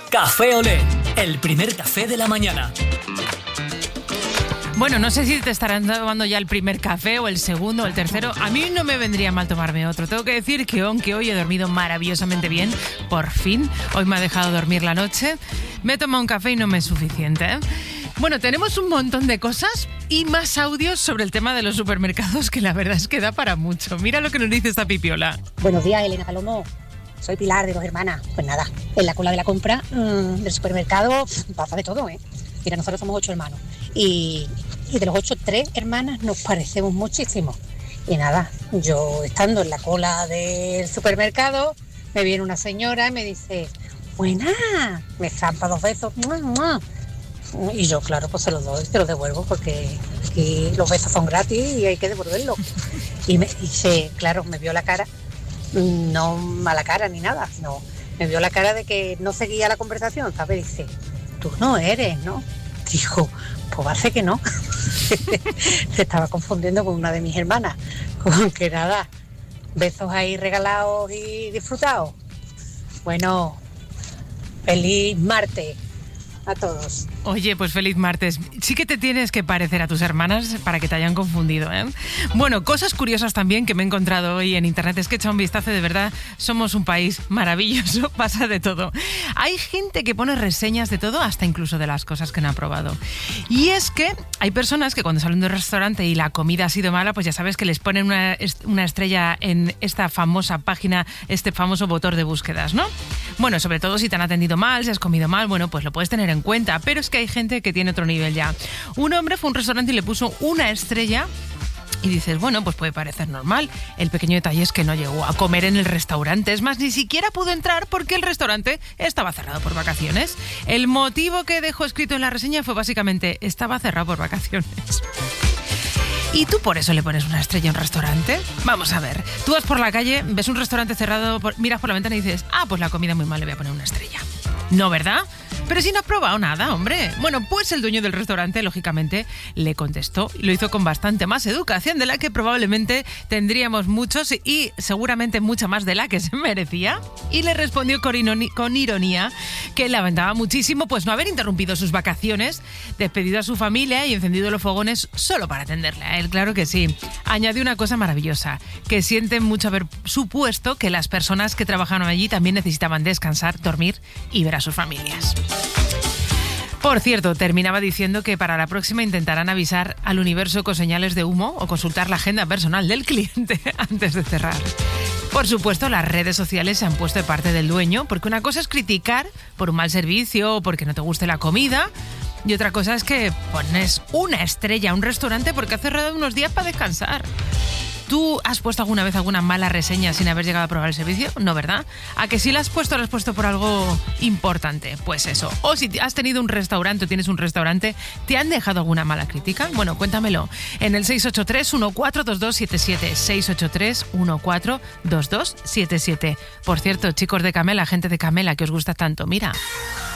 Café Olé, el primer café de la mañana. Bueno, no sé si te estarán tomando ya el primer café o el segundo o el tercero. A mí no me vendría mal tomarme otro. Tengo que decir que aunque hoy he dormido maravillosamente bien, por fin, hoy me ha dejado dormir la noche, me he tomado un café y no me es suficiente, ¿eh? Bueno, tenemos un montón de cosas y más audios sobre el tema de los supermercados que la verdad es que da para mucho. Mira lo que nos dice esta pipiola. Buenos días, Elena Palomo. Soy Pilar, de Dos Hermanas. Pues nada, en la cola de la compra del supermercado pasa de todo, ¿eh? Mira, nosotros somos 8 hermanos y de los 8, 3 hermanas nos parecemos muchísimo. Y nada, yo estando en la cola del supermercado, me viene una señora y me dice, buena, me zampa 2 besos. ¡Mua, mua! Y yo, claro, pues se los doy, se los devuelvo porque aquí los besos son gratis y hay que devolverlos. Y me dice, claro, me vio la cara, no mala cara ni nada, no, me vio la cara de que no seguía la conversación, ¿sabes? Dice, tú no eres, ¿no? Dijo, pues hace que no. Se estaba confundiendo con una de mis hermanas, con que nada, besos ahí regalados y disfrutados. Bueno, feliz martes a todos. Oye, pues feliz martes. Sí que te tienes que parecer a tus hermanas para que te hayan confundido, ¿eh? Bueno, cosas curiosas también que me he encontrado hoy en internet. Es que he echado un vistazo, de verdad, somos un país maravilloso, pasa de todo. Hay gente que pone reseñas de todo, hasta incluso de las cosas que no ha probado. Y es que hay personas que cuando salen de un restaurante y la comida ha sido mala, pues ya sabes que les ponen una estrella en esta famosa página, este famoso motor de búsquedas, ¿no? Bueno, sobre todo si te han atendido mal, si has comido mal, bueno, pues lo puedes tener en cuenta, pero es que hay gente que tiene otro nivel ya. Un hombre fue a un restaurante y le puso una estrella y dices, bueno, pues puede parecer normal. El pequeño detalle es que no llegó a comer en el restaurante. Es más, ni siquiera pudo entrar porque el restaurante estaba cerrado por vacaciones. El motivo que dejó escrito en la reseña fue básicamente, estaba cerrado por vacaciones. ¿Y tú por eso le pones una estrella a un restaurante? Vamos a ver, tú vas por la calle, ves un restaurante cerrado, miras por la ventana y dices, pues la comida muy mal, le voy a poner una estrella. No, ¿verdad? Pero si no has probado nada, hombre. Bueno, pues el dueño del restaurante, lógicamente, le contestó y lo hizo con bastante más educación de la que probablemente tendríamos muchos y seguramente mucha más de la que se merecía. Y le respondió con ironía que lamentaba muchísimo pues no haber interrumpido sus vacaciones, despedido a su familia y encendido los fogones solo para atenderle a él, claro que sí. Añadió una cosa maravillosa, que sienten mucho haber supuesto que las personas que trabajaban allí también necesitaban descansar, dormir y ver a sus familias. Por cierto, terminaba diciendo que para la próxima intentarán avisar al universo con señales de humo o consultar la agenda personal del cliente antes de cerrar. Por supuesto, las redes sociales se han puesto de parte del dueño, porque una cosa es criticar por un mal servicio o porque no te guste la comida, y otra cosa es que pones una estrella a un restaurante porque ha cerrado unos días para descansar. ¿Tú has puesto alguna vez alguna mala reseña sin haber llegado a probar el servicio? No, ¿verdad? ¿A que si la has puesto por algo importante? Pues eso. O si has tenido un restaurante o tienes un restaurante, ¿te han dejado alguna mala crítica? Bueno, cuéntamelo. En el 683-142277. 683-142277. Por cierto, chicos de Camela, gente de Camela, que os gusta tanto, mira.